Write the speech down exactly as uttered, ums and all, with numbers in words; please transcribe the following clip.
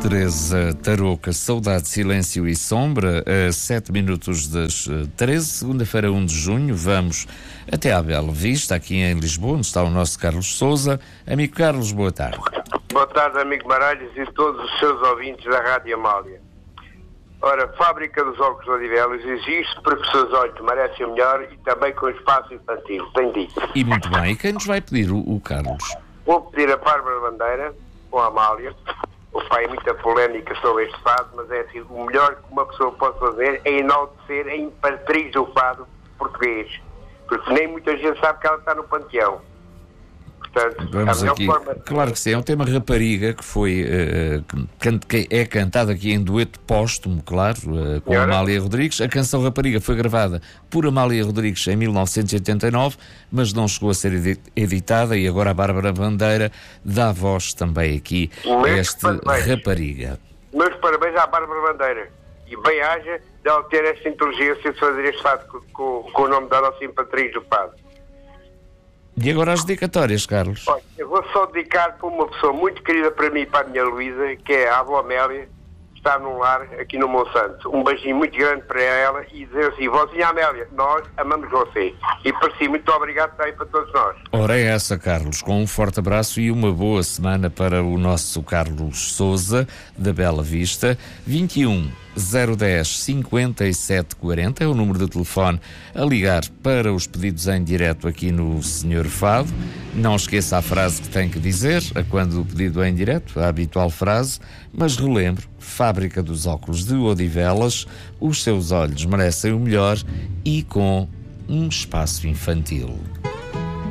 Teresa Tarouca, Saudade, Silêncio e Sombra, a sete minutos das treze, segunda-feira, um de junho. Vamos até à Bela Vista, aqui em Lisboa, onde está o nosso Carlos Sousa. Amigo Carlos, boa tarde. Boa tarde, amigo Maralhos e todos os seus ouvintes da Rádio Amália. Ora, Fábrica dos Óculos de Odivelas existe porque os seus olhos merecem o melhor e também com espaço infantil, tem dito. E muito bem, e quem nos vai pedir o, o Carlos? Vou pedir a Bárbara Bandeira, com a Amália. O pai é muita polémica sobre este fado, mas é assim, o melhor que uma pessoa pode fazer é enaltecer a imperatriz do fado português, porque nem muita gente sabe que ela está no panteão. Portanto, vamos a aqui, forma... claro que sim, é um tema rapariga que foi uh, que é cantado aqui em dueto póstumo, claro, uh, com a Amália Rodrigues. A canção Rapariga foi gravada por Amália Rodrigues em mil novecentos e oitenta e nove, mas não chegou a ser editada, e agora a Bárbara Bandeira dá voz também aqui a este Rapariga. Meus parabéns à Bárbara Bandeira, e bem-haja dela ter esta inteligência de fazer este fado com, com, com o nome da nossa imperatriz do fado. E agora as dedicatórias, Carlos? Olha, eu vou só dedicar para uma pessoa muito querida para mim e para a minha Luísa, que é a avó Amélia, que está num lar aqui no Monsanto. Um beijinho muito grande para ela e dizer assim: vozinha Amélia, nós amamos você. E para si, muito obrigado também para todos nós. Ora é essa, Carlos, com um forte abraço e uma boa semana para o nosso Carlos Sousa, da Bela Vista. vinte e um, zero dez, cinquenta e sete quarenta é o número de telefone a ligar para os pedidos em direto aqui no Senhor Fado. Não esqueça a frase que tem que dizer a quando o pedido é em direto, a habitual frase, mas relembro: Fábrica dos Óculos de Odivelas, os seus olhos merecem o melhor e com um espaço infantil.